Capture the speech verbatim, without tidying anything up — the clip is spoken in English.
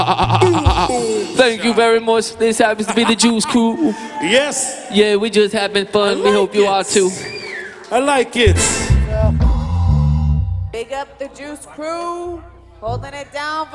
Thank you very much. This happens to be the Juice Crew. Yes. Yeah, we just having fun. I We like hope you it. are too. I like it. Big up the Juice Crew, holding it down.